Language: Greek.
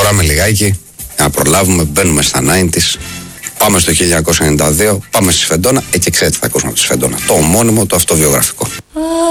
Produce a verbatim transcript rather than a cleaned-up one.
προχωράμε λιγάκι, να προλάβουμε, μπαίνουμε στα ενενήντα. Πάμε στο χίλια εννιακόσια ενενήντα δύο, πάμε στη Σφεντόνα, ε, και ξέρετε, θα ακούσουμε από τη Σφεντόνα. Το ομώνυμο, το αυτοβιογραφικό.